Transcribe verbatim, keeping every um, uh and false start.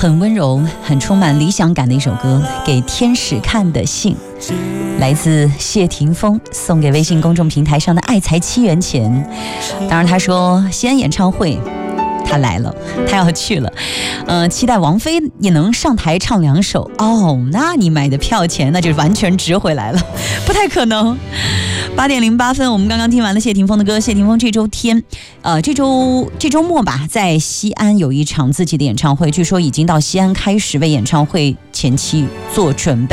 很温柔、很充满理想感的一首歌，《给天使看的信》，来自谢霆锋，送给微信公众平台上的爱才七元钱。当然，他说西安演唱会他来了，他要去了，呃，期待王菲也能上台唱两首哦。那你买的票钱那就完全值回来了，不太可能。八点零八分，我们刚刚听完了谢霆锋的歌。谢霆锋这周天，呃，这周这周末吧，在西安有一场自己的演唱会，据说已经到西安开始为演唱会前期做准备。